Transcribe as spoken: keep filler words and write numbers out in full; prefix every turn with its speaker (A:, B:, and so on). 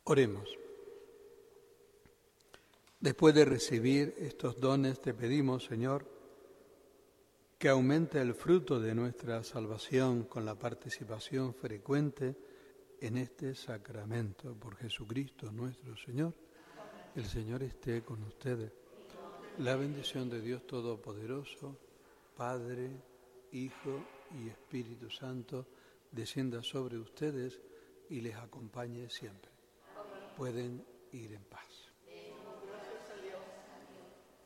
A: Oremos. Después de recibir estos dones, te pedimos, Señor, que aumente el fruto de nuestra salvación con la participación frecuente en este sacramento. Por Jesucristo nuestro Señor. El Señor esté con ustedes. La bendición de Dios Todopoderoso, Padre, Hijo y Espíritu Santo, descienda sobre ustedes y les acompañe siempre. Pueden ir en paz.